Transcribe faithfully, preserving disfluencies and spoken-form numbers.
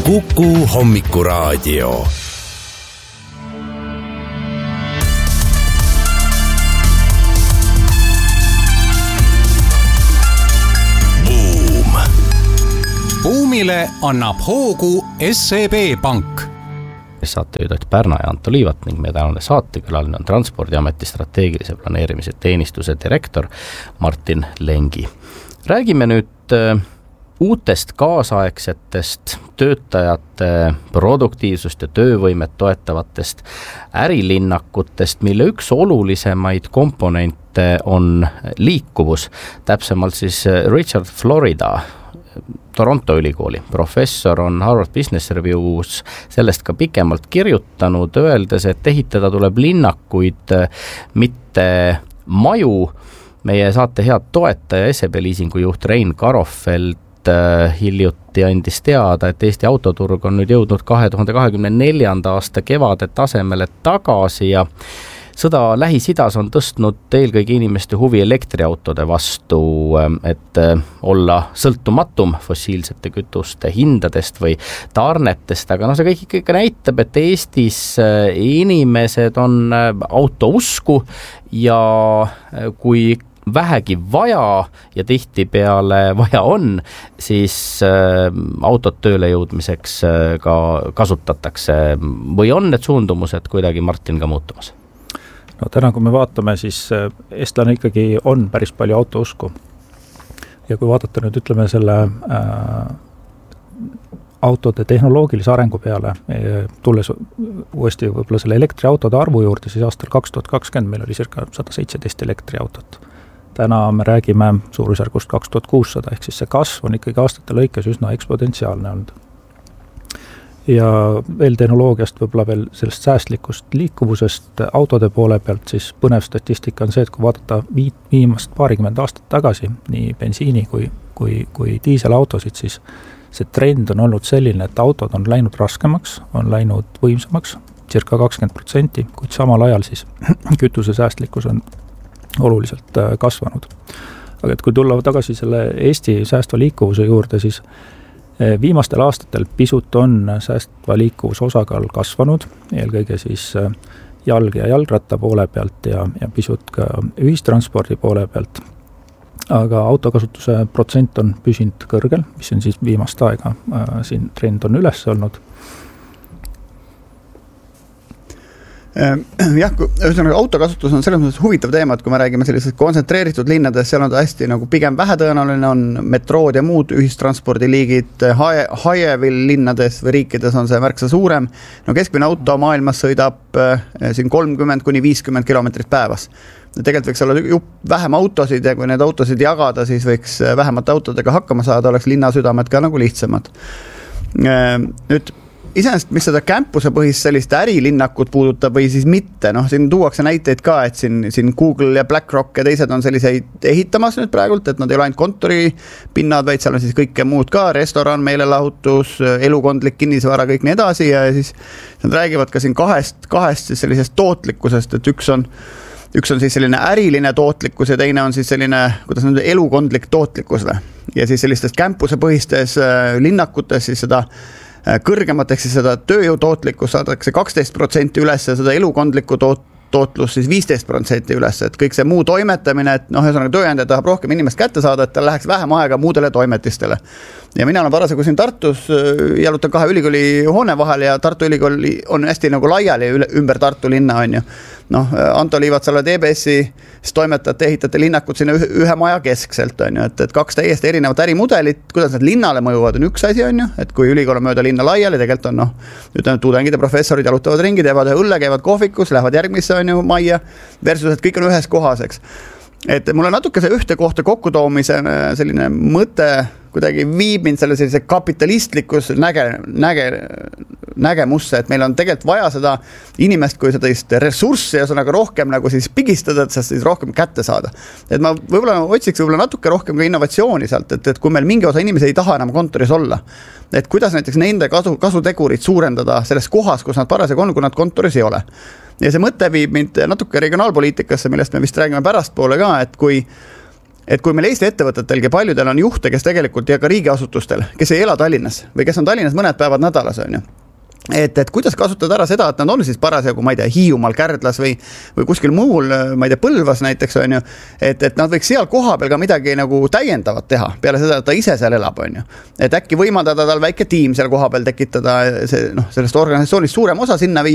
Kuku Hommikuraadio. Boom. Boomile annab hoogu S E B Pank. Saatejuht Pärna ja Anto Liivat ning meie tänane saatekülaline on Transpordiameti strateegilise planeerimise teenistuse direktor Martin Lengi. Räägime nüüd uutest kaasaegsetest töötajate produktiivsust ja töövõimet toetavatest ärilinnakutest, mille üks olulisemaid komponente on liikuvus. Täpsemalt siis Richard Florida, Toronto ülikooli professor, on Harvard Business Review's sellest ka pikemalt kirjutanud, öeldes, et ehitada tuleb linnakuid, mitte maju. Meie saate head toetaja S E B liisingu juht Rein Karofeld hiljuti andis teada, et Eesti autoturg on nüüd jõudnud kahe tuhande kahekümne neljanda aasta kevade tasemele tagasi ja sõda Lähis-Idas on tõstnud eelkõige inimeste huvi elektriautode vastu, et olla sõltumatum fossiilsete kütuste hindadest või tarnetest, aga no see kõik ikka näitab, et Eestis inimesed on auto usku ja kui vähegi vaja ja tihti peale vaja on, siis autot tööle jõudmiseks ka kasutatakse või on need suundumused kuidagi, Martin, ka muutumas? No täna, kui me vaatame, siis eestlane ikkagi on päris palju autousku. Ja kui vaadata nüüd, ütleme selle äh, autode tehnoloogilise arengu peale, tulles uuesti võib-olla selle elektriautode arvu juurde, siis aastal kaks tuhat kakskümmend meil oli circa sada seitseteist elektriautot. Täna me räägime suurusjärgust kaks tuhat kuussada, ehk siis see kasv on ikkagi aastate lõikes üsna eksponentsiaalne olnud. Ja veel tehnoloogiast, võib-olla veel sellest säästlikust liikuvusest autode poole pealt, siis põnev statistika on see, et kui vaadata viimast paarikümmend aastat tagasi, nii bensiini kui, kui, kui diiselautosid, siis see trend on olnud selline, et autod on läinud raskemaks, on läinud võimsamaks, circa kakskümmend protsenti, kuid samal ajal siis kütuse säästlikkus on oluliselt kasvanud. Aga et kui tulla tagasi selle Eesti säästva liikuvuse juurde, siis viimastel aastatel pisut on säästva liikuvuse osakaal kasvanud, eelkõige siis jalg- ja jalgratta poole pealt ja, ja pisut ka ühistranspordi poole pealt. Aga autokasutuse protsent on püsinud kõrgel, mis on siis viimast aega äh, siin trend on üles olnud. Jah, ühesõnaga autokasutus on selles mõttes huvitav teema, et kui me räägime sellisest kontsentreeritud linnades, seal on ta hästi nagu pigem vähetõenäoline, on metrood ja muud ühistranspordiliigid, Hajevil linnades või riikides on see märksa suurem. No keskmine auto maailmas sõidab siin kolmkümmend kuni viiskümmend kilomeetrit päevas. Tegelikult võiks olla jupp vähem autosid ja kui need autosid jagada, siis võiks vähemate autodega hakkama saada, oleks linnasüdamed ka nagu lihtsamad. Nüüd iseenesest, mis seda campuse põhist sellist ärilinnakut puudutab või siis mitte, noh, siin tuuakse näiteid ka, et siin, siin Google ja BlackRock ja teised on selliseid ehitamas nüüd praegult, et nad ei ole ainult kontoripinnad, vaid seal on siis kõike muud ka, restoran, meelelahutus, elukondlik kinnisvara, kõik nii edasi ja siis nad räägivad ka siin kahest, kahest siis sellisest tootlikkusest, et üks on Üks on siis selline äriline tootlikkus ja teine on siis selline, kuidas nüüd elukondlik tootlikkus. Ja siis sellistes campuse põhistes linnakutes siis seda kõrgemat ehk siis seda tööjõu tootlikkus saadakse kaksteist protsenti üles ja seda elukondlikku toot, tootlus siis viisteist protsenti üles, et kõik see muu toimetamine, et noh, ühesõnaga tööandja tahab rohkem inimest kätte saada, et tal läheks vähem aega muudele toimetistele. Ja mina olen parasjagu siin Tartus, jalutan kahe ülikooli hoone vahel ja Tartu ülikooli on hästi nagu laiali ümber Tartu linna, on ju. Noh, Anto Liivat, sa oled E B S-i toimetajate ehitate linnakut sinna ühe maja keskselt, on ju, et, et kaks täiesti erinevat ärimudelit, kuidas need linnale mõjuvad, on üks asi, on ju, et kui ülikool on mööda linna laiali, tegelikult on, noh, ütleme, tudengid ja professorid jalutavad ringi, teevad õlle, käivad kohvikus, lähevad järgmisse, on ju, majja, versus, et kõik on ühes kohas, eks. Et mulle natuke see ühte kohta kokkutoomise selline mõte kuidagi viib mind selle sellise kapitalistlikus näge, näge, nägemusse, et meil on tegelikult vaja seda inimest kui seda ressurssi ja sõnaga rohkem nagu siis pigistada, et siis rohkem kätte saada. Et ma võib-olla otsiks võib-olla natuke rohkem ka innovatsiooni sealt, et, et kui meil mingi osa inimesi ei taha enam kontoris olla, et kuidas näiteks nende kasu, kasutegurid suurendada selles kohas, kus nad parasjagu on, kui nad kontoris ei ole. Ja see mõte viib mind natuke regionaalpoliitikasse, millest me vist räägime pärastpoole ka, et kui et kui meil Eesti ettevõtetelgi paljudel on juhte, kes tegelikult ja ka riigiasutustel, kes ei ela Tallinnas või kes on Tallinnas mõned päevad nädalas, on ju. Et, et kuidas kasutada ära seda, et nad on siis parasjagu, ma ei tea, Hiiumaal, Kärdlas või, või kuskil muul, ma ei tea, Põlvas näiteks, on ju, et, et nad võiks seal koha peal ka midagi nagu täiendavat teha, peale seda, et ta ise seal elab, on ju. Et äkki võimaldada tal väike tiim seal koha peal tekitada, see, noh, sellest organisatsioonist suurem osa sinna viia,